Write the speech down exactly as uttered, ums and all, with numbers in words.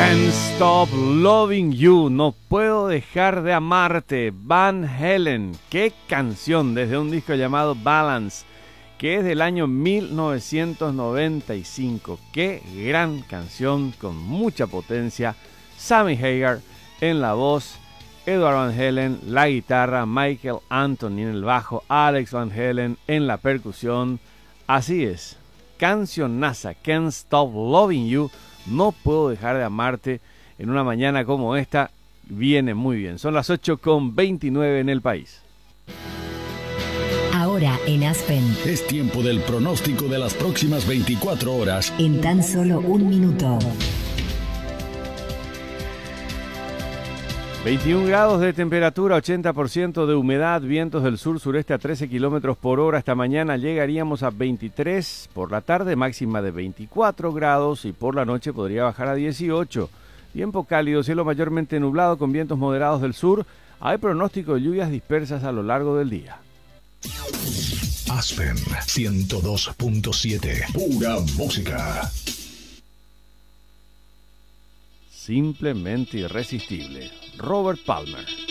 Can't Stop Loving You, no puedo dejar de amarte, Van Halen. Qué canción, desde un disco llamado Balance, que es del año mil novecientos noventa y cinco. Qué gran canción con mucha potencia. Sammy Hagar en la voz, Edward Van Halen la guitarra, Michael Anthony en el bajo, Alex Van Halen en la percusión. Así es, cancionaza, Can't Stop Loving You, no puedo dejar de amarte, en una mañana como esta, viene muy bien. Son las ocho con veintinueve en el país. Ahora en Aspen. Es tiempo del pronóstico de las próximas veinticuatro horas. En tan solo un minuto. veintiún grados de temperatura, ochenta por ciento de humedad, vientos del sur-sureste a trece kilómetros por hora. Esta mañana llegaríamos a veintitrés, por la tarde máxima de veinticuatro grados y por la noche podría bajar a dieciocho. Tiempo cálido, cielo mayormente nublado con vientos moderados del sur. Hay pronóstico de lluvias dispersas a lo largo del día. Aspen ciento dos punto siete, pura música. Simplemente irresistible. Robert Palmer.